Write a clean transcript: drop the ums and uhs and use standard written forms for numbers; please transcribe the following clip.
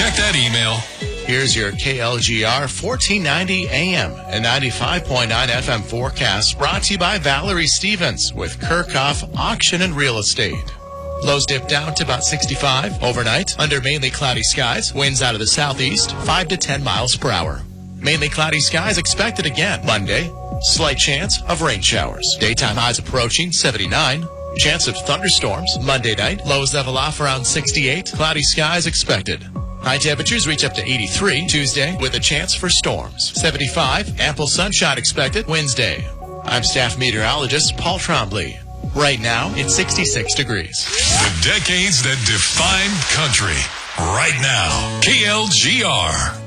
Check that email. Here's your KLGR 1490 AM and 95.9 FM forecast, brought to you by Valerie Stevens with Kirchhoff Auction and Real Estate. Lows dip down to about 65 overnight under mainly cloudy skies. Winds out of the southeast, 5 to 10 miles per hour. Mainly cloudy skies expected again Monday. Slight chance of rain showers. Daytime highs approaching 79. Chance of thunderstorms Monday night. Lows level off around 68. Cloudy skies expected. High temperatures reach up to 83 Tuesday with a chance for storms. 75. Ample sunshine expected Wednesday. I'm staff meteorologist Paul Trombley. Right now, it's 66 degrees. The decades that defined country. Right now, KLGR.